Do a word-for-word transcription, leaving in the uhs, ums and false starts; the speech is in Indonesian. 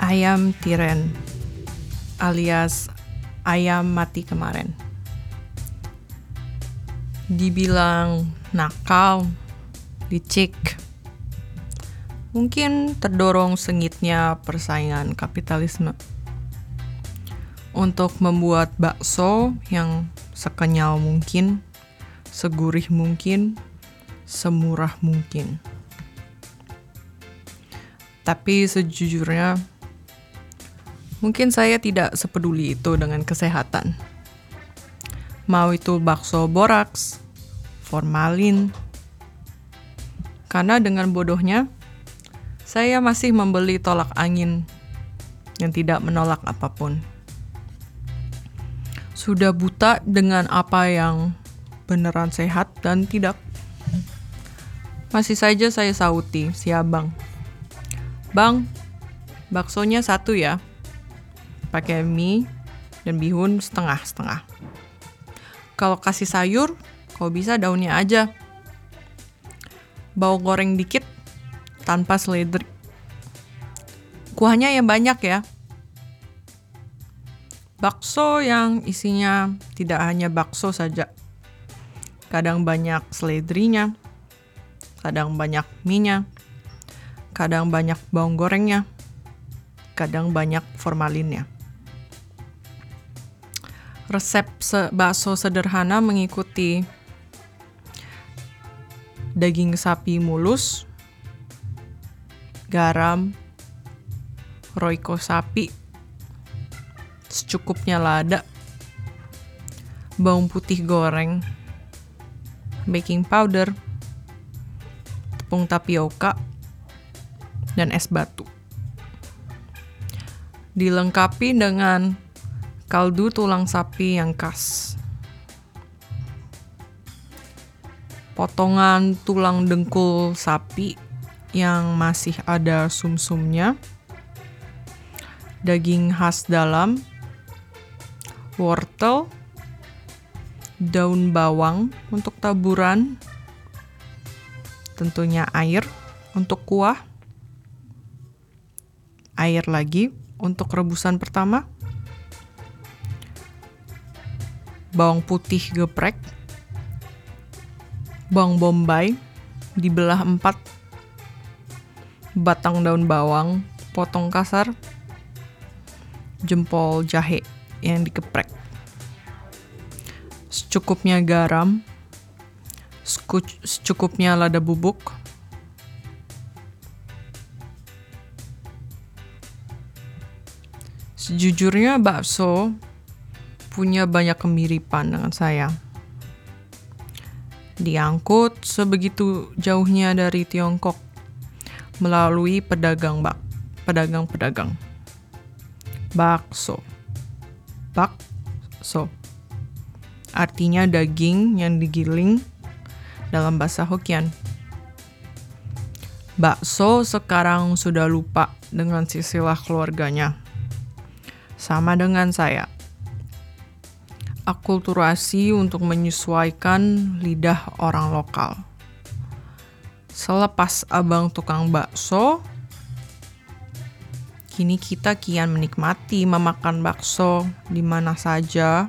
Ayam tiren alias ayam mati kemarin. Dibilang nakal, licik, mungkin terdorong sengitnya persaingan kapitalisme untuk membuat bakso yang sekenyal mungkin, segurih mungkin, semurah mungkin. Tapi sejujurnya, mungkin saya tidak sepeduli itu dengan kesehatan. Mau itu bakso boraks, formalin. Karena dengan bodohnya, saya masih membeli tolak angin yang tidak menolak apapun. Sudah buta dengan apa yang beneran sehat dan tidak. Masih saja saya sauti si abang. Bang, baksonya satu ya. Pakai mie dan bihun setengah-setengah. Kalau kasih sayur, kalau bisa daunnya aja. Bawang goreng dikit, tanpa seledri. Kuahnya yang banyak ya. Bakso yang isinya tidak hanya bakso saja. Kadang banyak seledrinya, kadang banyak mie-nya, kadang banyak bawang gorengnya, kadang banyak formalinnya. Resep se- bakso sederhana mengikuti daging sapi mulus, garam, roiko sapi, secukupnya lada, bawang putih goreng, baking powder, tepung tapioka, dan es batu. Dilengkapi dengan kaldu tulang sapi yang khas. Potongan tulang dengkul sapi yang masih ada sumsumnya. Daging khas dalam, wortel, daun bawang untuk taburan, tentunya air untuk kuah, air lagi untuk rebusan pertama, bawang putih geprek, bawang bombay dibelah empat, batang daun bawang potong kasar, jempol jahe yang dikeprek, secukupnya garam, secukupnya lada bubuk, sejujurnya bakso punya banyak kemiripan dengan saya. Diangkut sebegitu jauhnya dari Tiongkok melalui pedagang bak, pedagang-pedagang. Bakso. Bakso. Artinya daging yang digiling dalam bahasa Hokkien. Bakso sekarang sudah lupa dengan silsilah keluarganya. Sama dengan saya. Akulturasi untuk menyesuaikan lidah orang lokal. Selepas abang tukang bakso, kini kita kian menikmati memakan bakso di mana saja